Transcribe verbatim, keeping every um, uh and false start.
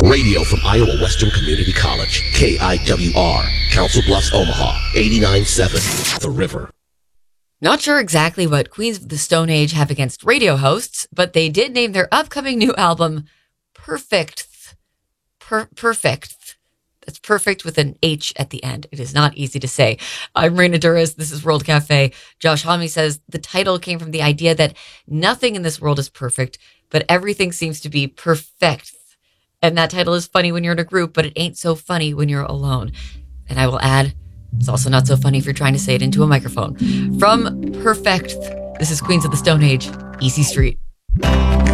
Radio from Iowa Western Community College, K I W R, Council Bluffs, Omaha, eighty-nine point seven, The River. Not sure exactly what Queens of the Stone Age have against radio hosts, but they did name their upcoming new album Perfect. Per- perfect. That's perfect with an H at the end. It is not easy to say. I'm Raina Duras. This is World Cafe. Josh Homme says the title came from the idea that nothing in this world is perfect, but everything seems to be perfect. And that title is funny when you're in a group, but it ain't so funny when you're alone. And I will add, it's also not so funny if you're trying to say it into a microphone. From Perfect, this is Queens of the Stone Age, Easy Street.